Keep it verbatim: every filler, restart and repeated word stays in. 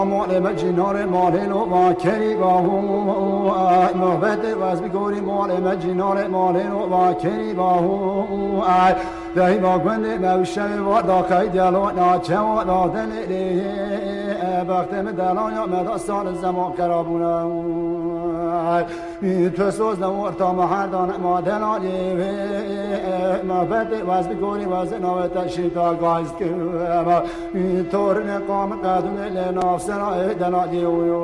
مال مجنار مال لو با کری با هو محبت واز بگوری مال مجنار مال لو با کری با هو دهی با گند موشه و دا قید یلو ناچه و دا دلی وقت مدلان مدستان زمان کرابونه تو سوز نمور تا مهردان مادلالی محبت واز بگوری واز نوت شیطا گایست که تور نقام قدم لناف سرائه دنادی